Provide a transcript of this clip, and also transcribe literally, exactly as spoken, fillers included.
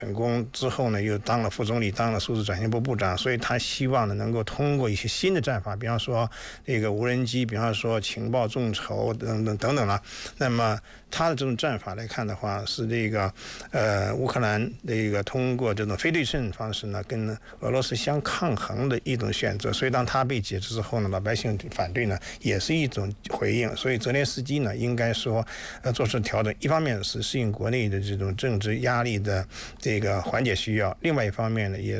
成功之后呢，又当了副总理，当了数字转型部部长，所以他希望呢能够通过一些新的战法，比方说这个无人机，比方说情报众筹等等等等了。那么他的这种战法来看的话，是这个呃乌克兰这个通过这种非对称方式呢，跟俄罗斯相抗衡的一种选择。所以当他被解职之后呢，老百姓反对呢，也是一种回应。所以泽连斯基呢，应该说呃做出调整，一方面是适应国内的这种政治压力的这个缓解需要，另外一方面呢，也